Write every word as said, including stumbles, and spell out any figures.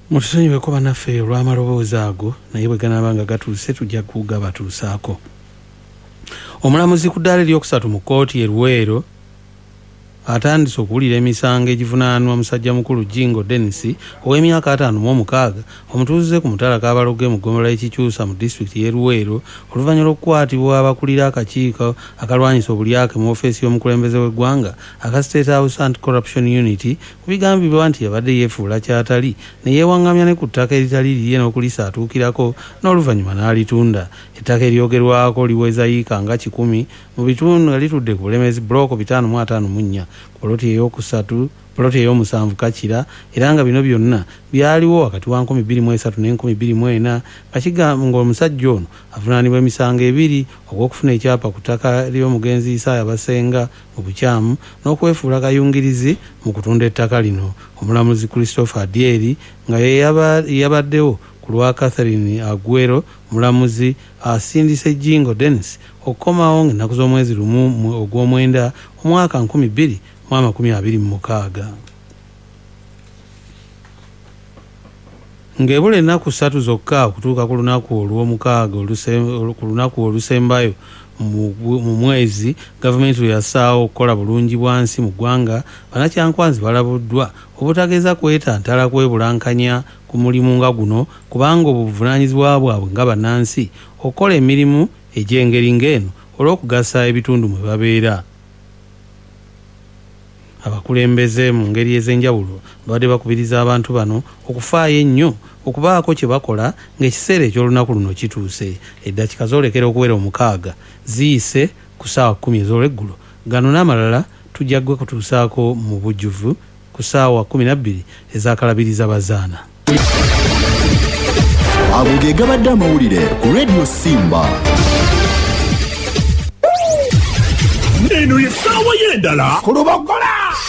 Mutusonyiwe ko bannaffe olw'amaloboozi ago naye bwe ganabanga gatuuse tujja kugabatuusaako. Omulamuzi ku ddaala eryokusatu mu kkooti e Luweero atandise okuwulira emisango egivunaanwa musajja mukulu Jingo Dennis ow'emyaka ataano mu omukaaga omutuuze ku mutala Kabaloge mu ggombolola y'Ekikyusa mu disitulikiti y'e Luweero oluvannyuma lw'okukwatibwa abakulira akakiiko akalwanyisa obulyake mu woofiisi y'omukulembeze w'eggwanga aka State House Anti-Corruption Unity ku bigambibwa nti yabadde yeefuula kyatali ne yeewaŋŋamya ne ku ttaka eritali lirye n'okulisa atuukirako n'oluvannyuma n'alitunda. Ettaka eryogerwako liweza yiika nga kikumi mu bitundu nga litudde ku Bulemezi buloko bitaano mu ataano mu nnya poloti eyokusatu poloti ey'omusanvu Kakira era nga bino byonna byaliwo wakati wa nkumi bbiri mu esatu n'enkumi bbiri mu ena nga kigamba omusajja ono avunaanibwa emisango ebiri ogw'okufuna ekyapa ku ttaka ly'omugenzi Isaaya Basenga mu bukyamu n'okwefuula kayungirizi mu kutunda ettaka lino. Omulamuzi Christopher Adieri nga yabaddewo ku lwa Catherine Aguero mulamuzi asindise Jingo Dennis okukomawo ng'ennaku z'omwezi lumu ogw'omwenda omwaka nkumi bbiri mu amakumi abiri mu mukaaga. Ng'ebula ennaku ssatu zokka okutuuka ku lunaku olw'omukaaga ku lunaku olusembayo mu mwezi gavumenti lwe yassaawo okukola bulungi bwansi mu ggwanga, bannakyankwanzi balabuddwa obutageza kwetantala kwebulankanya ku mulimu nga guno kubanga obuvunaanyizibwa bwabwe nga bannansi okukola emirimu egy'engeri ng'eno olw'okugasa ebitundu mwe babeera. Abakulembeze mu ngeri ez'enjawulo babadde bakubiriza abantu bano okufaayo ennyo okubaako kye bakola ng'ekiseera eky'olunaku luno kituuse. Eddakiika zoolekera okuwera omukaaga ziyise ku ssaawa kkumi ez'olweggulo. Gano n'amalala tujja gwe kutuusaako mu bujjuvu ku ssaawa kkumi na bbiri ez'akalabiriza bazaana. Ago ge gabadde amawulire ku Radio Simba. Eno ye ssaawa y'endala ku Lubogola.